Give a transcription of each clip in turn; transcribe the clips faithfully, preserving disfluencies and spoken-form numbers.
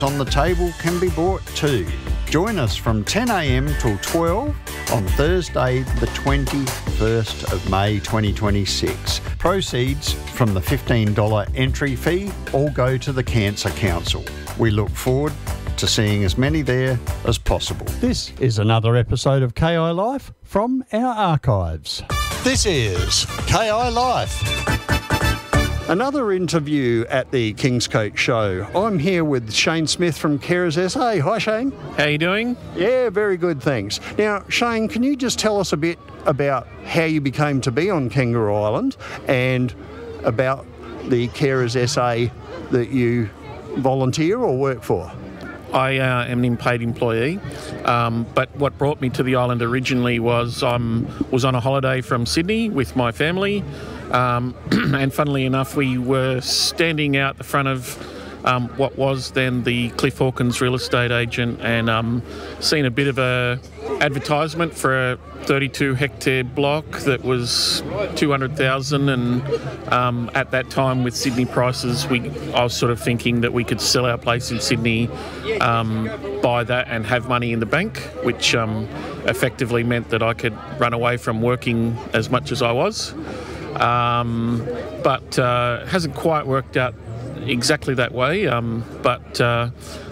on the table can be bought too. Join us from ten a m till twelve on Thursday the twenty-first of May twenty twenty-six. Proceeds from the fifteen dollars entry fee all go to the Cancer Council. We look forward to seeing as many there as possible. This is another episode of K I Life from our archives. This is K I Life. Another interview at the Kingscote show. I'm here with Shane Smith from Carers S A. Hi, Shane. How you doing? Yeah, very good, thanks. Now, Shane, can you just tell us a bit about how you became to be on Kangaroo Island and about the Carers S A that you volunteer or work for? I uh, am an unpaid employee, um, but what brought me to the island originally was I um, was on a holiday from Sydney with my family, um, and funnily enough, we were standing out the front of um, what was then the Cliff Hawkins real estate agent, and um, seen a bit of a advertisement for a thirty-two hectare block that was two hundred thousand, and um, at that time with Sydney prices, we I was sort of thinking that we could sell our place in Sydney, um, buy that and have money in the bank, which um, effectively meant that I could run away from working as much as I was. Um, but uh, hasn't quite worked out exactly that way, um, but uh,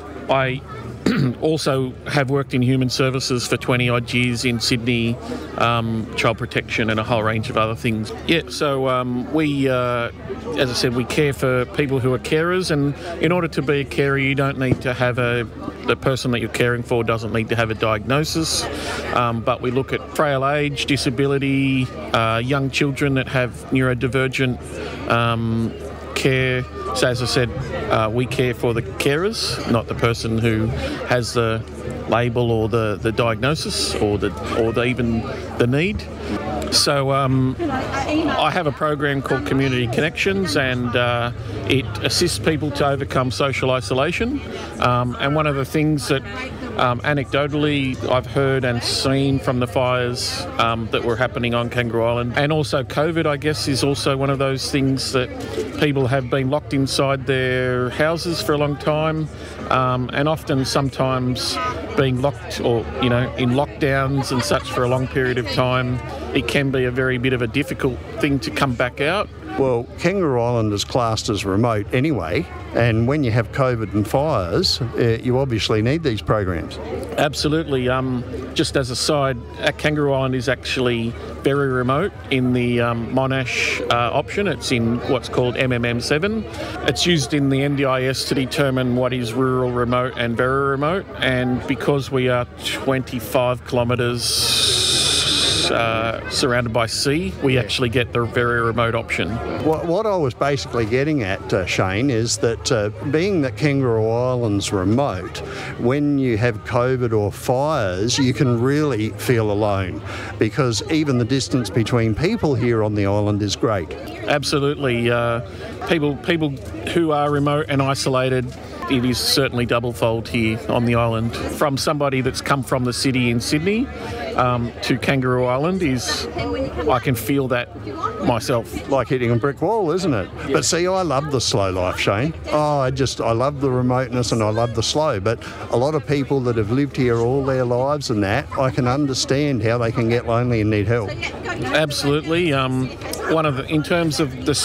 I also have worked in human services for twenty odd years in Sydney, um, child protection and a whole range of other things. Yeah, so um, we, uh, as I said, we care for people who are carers, and in order to be a carer you don't need to have a, the person that you're caring for doesn't need to have a diagnosis, um, but we look at frail age, disability, uh, young children that have neurodivergent um, care. So as I said, uh, we care for the carers, not the person who has the label or the, the diagnosis or the or the, even the need. So um, I have a program called Community Connections, and uh, it assists people to overcome social isolation. Um, and one of the things that um, anecdotally I've heard and seen from the fires um, that were happening on Kangaroo Island, and also COVID, I guess, is also one of those things that people have been locked inside their houses for a long time, um, and often sometimes being locked or, you know, in lockdowns and such for a long period of time, it can be a very bit of a difficult thing to come back out. Well, Kangaroo Island is classed as remote anyway, and when you have COVID and fires, uh, you obviously need these programs. Absolutely. Um, just as a side, uh, Kangaroo Island is actually very remote in the um, Monash uh, option. It's in what's called M M M seven. It's used in the N D I S to determine what is rural, remote and very remote, and because we are twenty-five kilometres Uh, surrounded by sea, we actually get the very remote option. What, what I was basically getting at, uh, Shane, is that uh, being that Kangaroo Island's remote, when you have COVID or fires, you can really feel alone, because even the distance between people here on the island is great. Absolutely. Uh, people, people who are remote and isolated, it is certainly double-fold here on the island. From somebody that's come from the city in Sydney um, to Kangaroo Island, is I can feel that myself. Like hitting a brick wall, isn't it? Yeah. But see, I love the slow life, Shane. Oh, I just, I love the remoteness and I love the slow. But a lot of people that have lived here all their lives and that, I can understand how they can get lonely and need help. Absolutely. Um, one of the, in terms of the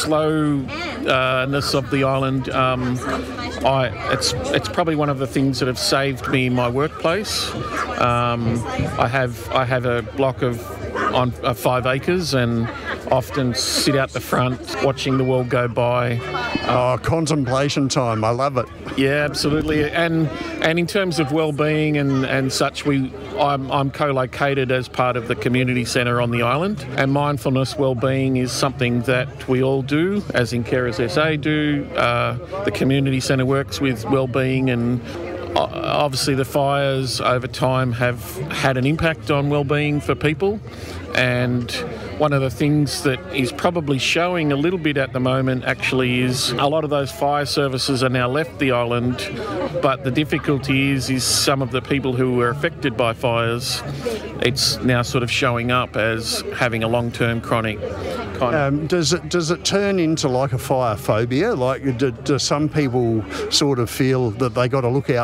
slowness of the island, um, I, it's it's probably one of the things that have saved me in my workplace. Um, I have I have a block of on uh, five acres and often sit out the front watching the world go by. Oh, contemplation time! I love it. Yeah, absolutely. And and in terms of well-being and, and such, we I'm I'm co-located as part of the community centre on the island. And mindfulness well-being is something that we all do, as in Carers S A do. Uh, the community centre works with well-being, and obviously the fires over time have had an impact on well-being for people. And one of the things that is probably showing a little bit at the moment actually is a lot of those fire services are now left the island, but the difficulty is, is some of the people who were affected by fires, it's now sort of showing up as having a long-term chronic kind of... Um, does it does it turn into like a fire phobia? Like, do, do some people sort of feel that they got to look out